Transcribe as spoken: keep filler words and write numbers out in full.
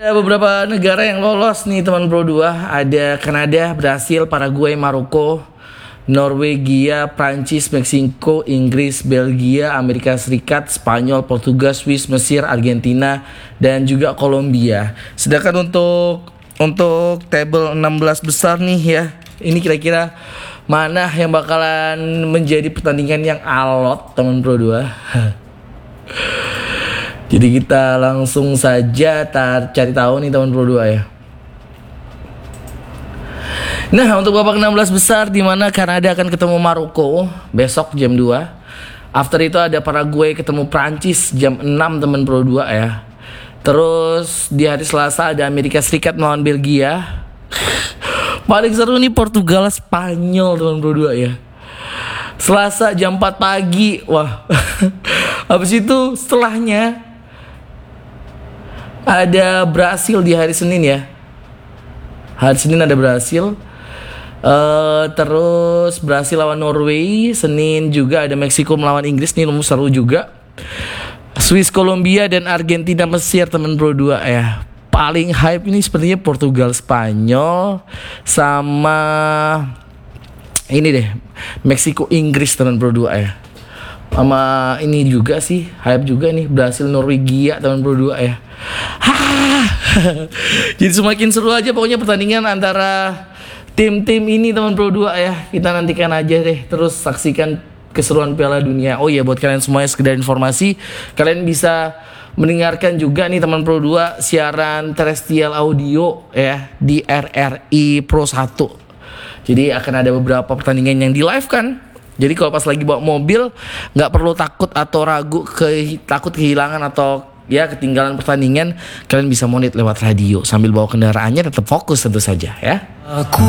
Ada beberapa negara yang lolos nih teman Pro dua. Ada Kanada, Brasil, Paraguay, Maroko, Norwegia, Prancis, Meksiko, Inggris, Belgia, Amerika Serikat, Spanyol, Portugal, Swiss, Mesir, Argentina, dan juga Kolombia. Sedangkan untuk untuk table enam belas besar nih ya, ini kira-kira mana yang bakalan menjadi pertandingan yang alot teman Pro dua. Jadi kita langsung saja tar cari tahu nih teman Pro dua ya. Nah, untuk babak enam belas besar di mana Kanada akan ketemu Maroko besok jam dua. After itu ada Paraguay ketemu Prancis jam enam teman Pro dua ya. Terus di hari Selasa ada Amerika Serikat melawan Belgia. Paling seru nih Portugal Spanyol teman Pro dua ya. Selasa jam empat pagi. Wah. Habis itu setelahnya ada Brasil di hari Senin ya. Hari Senin ada Brasil. Uh, terus Brasil lawan Norway. Senin juga ada Meksiko melawan Inggris. Nih nomor seru juga. Swiss Kolombia dan Argentina Mesir teman Pro dua ya. Paling hype ini sepertinya Portugal Spanyol sama ini deh Meksiko Inggris teman Pro dua ya. Sama ini juga sih hype juga nih Brasil Norwegia teman Pro dua ya. Jadi semakin seru aja pokoknya pertandingan antara tim-tim ini teman Pro dua ya. Kita nantikan aja deh, terus saksikan keseruan Piala Dunia. Oh iya, buat kalian semuanya sekedar informasi, kalian bisa mendengarkan juga nih teman Pro dua siaran terestrial audio ya di R R I Pro satu. Jadi akan ada beberapa pertandingan yang di live kan. Jadi kalau pas lagi bawa mobil nggak perlu takut atau ragu ke takut kehilangan atau ya ketinggalan pertandingan, kalian bisa monitor lewat radio sambil bawa kendaraannya, tetap fokus tentu saja ya. Aku